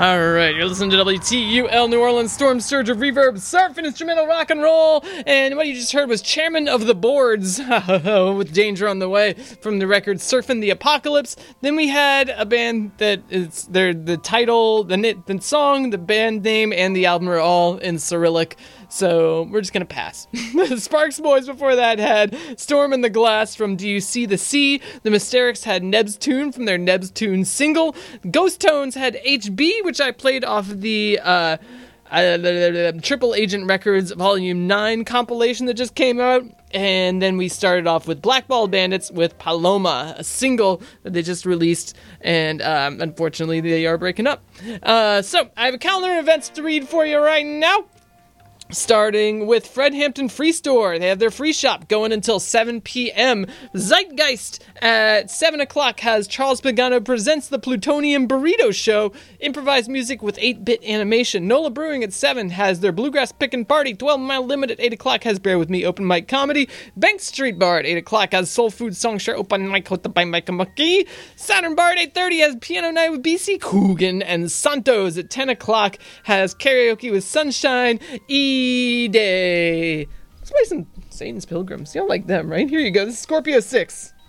Alright, you're listening to WTUL New Orleans, Storm Surge of Reverb, Surf and Instrumental Rock and Roll, and what you just heard was Chairman of the Boards, with Danger on the Way, from the record Surfin' the Apocalypse. Then we had a band that is, the title, the song, the band name, and the album are all in Cyrillic, so we're just gonna pass. The Sparks Boys before that had Storm in the Glass from Do You See the Sea? The Mysterics had Neb's Tune from their Neb's Tune single. Ghost Tones had HB, which I played off of the Triple Agent Records Volume 9 compilation that just came out. And then we started off with Blackballed Bandits with Paloma, a single that they just released, and unfortunately they are breaking up. So I have a calendar of events to read for you right now. Starting with Fred Hampton Free Store. They have their free shop going until 7 p.m. Zeitgeist at 7 o'clock has Charles Pagano Presents the Plutonium Burrito Show. Improvised music with 8-bit animation. Nola Brewing at 7 has their Bluegrass Pickin' Party. 12 Mile Limit at 8 o'clock has Bear With Me Open Mic Comedy. Bank Street Bar at 8 o'clock has Soul Food Songshare Open Mic Hota by Mike Mucky. Saturn Bar at 8:30 has Piano Night with BC Coogan. And Santos at 10 o'clock has Karaoke with Sunshine E-Day. Let's play some Satan's Pilgrims. You don't like them, right? Here you go. This is Scorpio 6.